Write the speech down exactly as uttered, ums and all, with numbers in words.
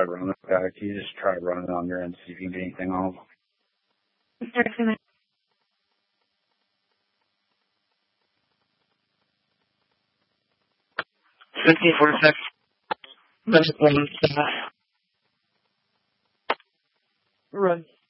I run it back. You just try to run it on your end, see if you can get anything off. fifteen forty-six. That's one. Run.